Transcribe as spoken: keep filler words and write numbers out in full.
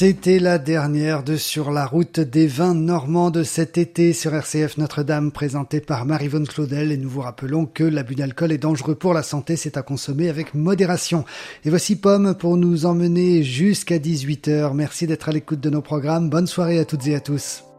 C'était la dernière de Sur la route des vins normands de cet été sur R C F Notre-Dame, présentée par Maryvonne Claudel, et nous vous rappelons que l'abus d'alcool est dangereux pour la santé, c'est à consommer avec modération. Et voici Pomme pour nous emmener jusqu'à dix-huit heures. Merci d'être à l'écoute de nos programmes. Bonne soirée à toutes et à tous.